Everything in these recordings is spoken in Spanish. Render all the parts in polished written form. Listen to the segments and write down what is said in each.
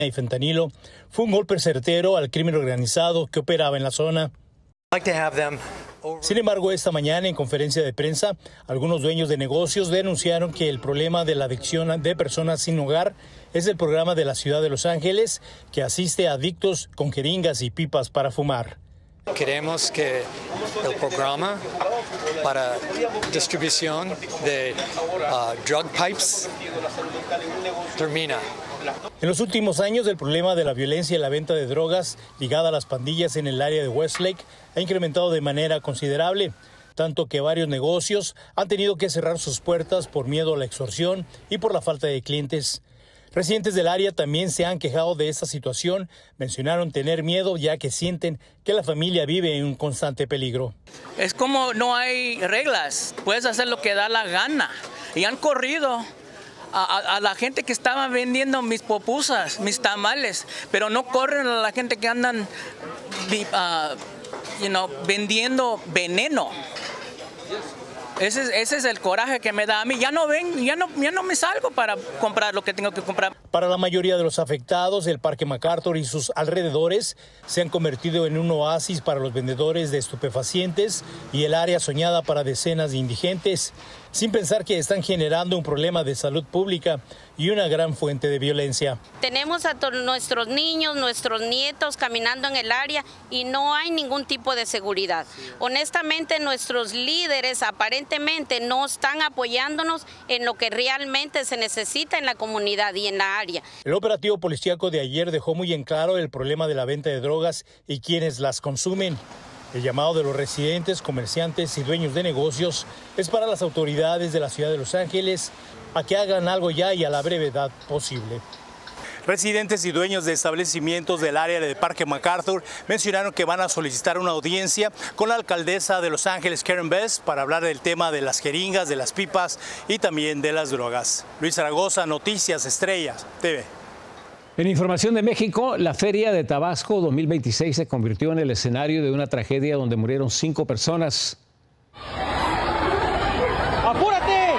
y fentanilo fue un golpe certero al crimen organizado que operaba en la zona. Sin embargo, esta mañana en conferencia de prensa, algunos dueños de negocios denunciaron que el problema de la adicción de personas sin hogar es el programa de la ciudad de Los Ángeles que asiste a adictos con jeringas y pipas para fumar. Queremos que el programa para distribución de drug pipes termina. En los últimos años, el problema de la violencia y la venta de drogas ligada a las pandillas en el área de Westlake ha incrementado de manera considerable, tanto que varios negocios han tenido que cerrar sus puertas por miedo a la extorsión y por la falta de clientes. Residentes del área también se han quejado de esta situación, mencionaron tener miedo ya que sienten que la familia vive en un constante peligro. Es como no hay reglas, puedes hacer lo que da la gana y han corrido a la gente que estaba vendiendo mis pupusas, mis tamales, pero no corren a la gente que andan vendiendo veneno. Ese es el coraje que me da a mí. Ya no me salgo para comprar lo que tengo que comprar. Para la mayoría de los afectados, el Parque MacArthur y sus alrededores se han convertido en un oasis para los vendedores de estupefacientes y el área soñada para decenas de indigentes, sin pensar que están generando un problema de salud pública y una gran fuente de violencia. Tenemos a nuestros niños, nuestros nietos caminando en el área y no hay ningún tipo de seguridad. Honestamente, nuestros líderes aparentemente no están apoyándonos en lo que realmente se necesita en la comunidad y en la área. El operativo policíaco de ayer dejó muy en claro el problema de la venta de drogas y quienes las consumen. El llamado de los residentes, comerciantes y dueños de negocios es para las autoridades de la ciudad de Los Ángeles a que hagan algo ya y a la brevedad posible. Residentes y dueños de establecimientos del área del Parque MacArthur mencionaron que van a solicitar una audiencia con la alcaldesa de Los Ángeles, Karen Bass, para hablar del tema de las jeringas, de las pipas y también de las drogas. Luis Zaragoza, Noticias Estrellas TV. En información de México, la Feria de Tabasco 2026 se convirtió en el escenario de una tragedia donde murieron 5 personas. ¡Apúrate!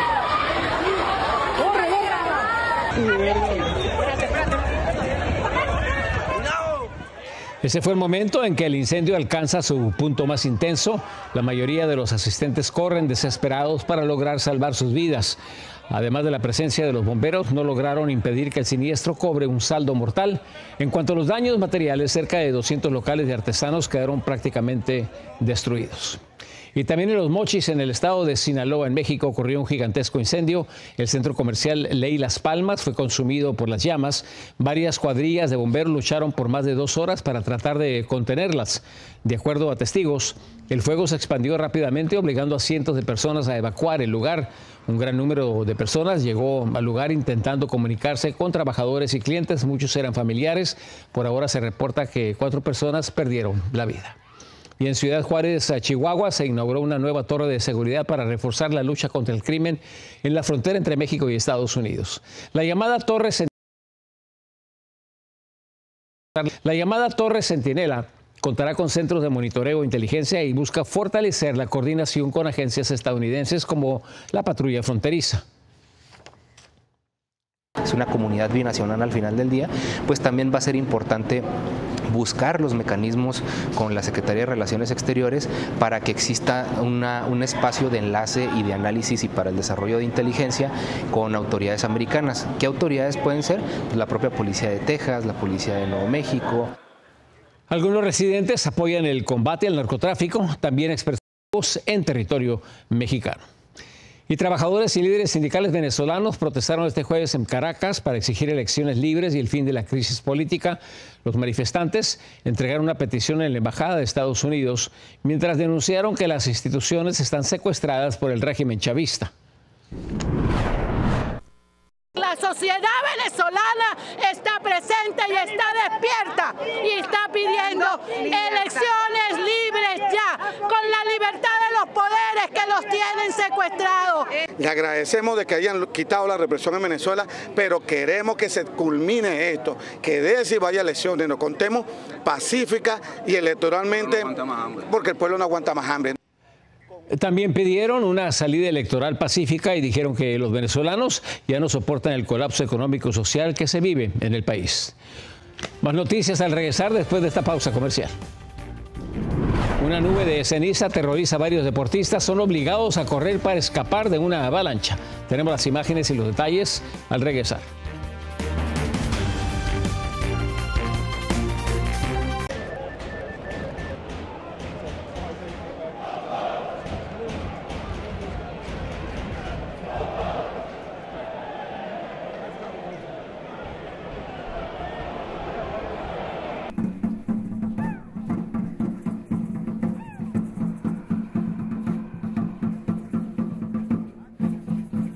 Ese fue el momento en que el incendio alcanza su punto más intenso. La mayoría de los asistentes corren desesperados para lograr salvar sus vidas. Además de la presencia de los bomberos, no lograron impedir que el siniestro cobre un saldo mortal. En cuanto a los daños materiales, cerca de 200 locales de artesanos quedaron prácticamente destruidos. Y también en Los Mochis, en el estado de Sinaloa, en México, ocurrió un gigantesco incendio. El centro comercial Ley Las Palmas fue consumido por las llamas. Varias cuadrillas de bomberos lucharon por más de 2 horas para tratar de contenerlas. De acuerdo a testigos, el fuego se expandió rápidamente, obligando a cientos de personas a evacuar el lugar. Un gran número de personas llegó al lugar intentando comunicarse con trabajadores y clientes. Muchos eran familiares. Por ahora se reporta que 4 personas perdieron la vida. Y en Ciudad Juárez, Chihuahua, se inauguró una nueva torre de seguridad para reforzar la lucha contra el crimen en la frontera entre México y Estados Unidos. La llamada Torre Centinela contará con centros de monitoreo e inteligencia y busca fortalecer la coordinación con agencias estadounidenses como la patrulla fronteriza. Es una comunidad binacional al final del día, pues también va a ser importante buscar los mecanismos con la Secretaría de Relaciones Exteriores para que exista un espacio de enlace y de análisis y para el desarrollo de inteligencia con autoridades americanas. ¿Qué autoridades pueden ser? Pues la propia Policía de Texas, la Policía de Nuevo México. Algunos residentes apoyan el combate al narcotráfico, también expresados en territorio mexicano. Y trabajadores y líderes sindicales venezolanos protestaron este jueves en Caracas para exigir elecciones libres y el fin de la crisis política. Los manifestantes entregaron una petición en la Embajada de Estados Unidos, mientras denunciaron que las instituciones están secuestradas por el régimen chavista. La sociedad venezolana está presente y está despierta y está pidiendo elecciones libres ya, con la libertad de los poderes que los tienen secuestrados. Le agradecemos de que hayan quitado la represión en Venezuela, pero queremos que se culmine esto, que de si vaya elecciones, nos contemos pacífica y electoralmente, porque el pueblo no aguanta más hambre. También pidieron una salida electoral pacífica y dijeron que los venezolanos ya no soportan el colapso económico y social que se vive en el país. Más noticias al regresar después de esta pausa comercial. Una nube de ceniza aterroriza a varios deportistas. Son obligados a correr para escapar de una avalancha. Tenemos las imágenes y los detalles al regresar.